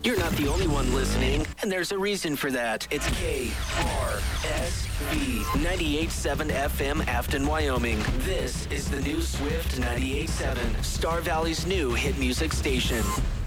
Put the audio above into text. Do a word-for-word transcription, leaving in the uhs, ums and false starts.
You're not the only one listening, and there's a reason for that. It's K R S V ninety-eight point seven F M, Afton, Wyoming. This is the new Swift ninety-eight point seven, Star Valley's new hit music station.